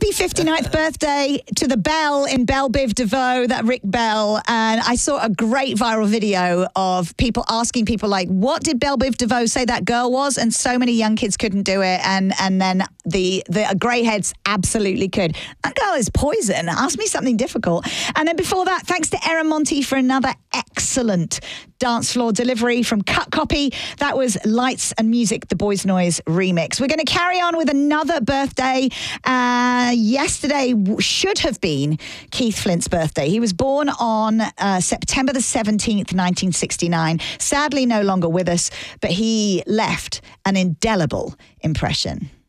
Happy 59th birthday to the Belle in Belle Biv DeVoe, that Rick Bell. And I saw a great viral video of people asking people like, what did Belle Biv DeVoe say that girl was? And so many young kids couldn't do it. And then the grey heads absolutely could. That girl is poison. Ask me something difficult. And then before that, thanks to Erin Monty for another excellent dance floor delivery from Cut Copy. That was Lights and Music, the Boys Noise remix. We're going to carry on with another birthday. Yesterday should have been Keith Flint's birthday. He was born on September the 17th, 1969. Sadly, no longer with us, but he left an indelible impression.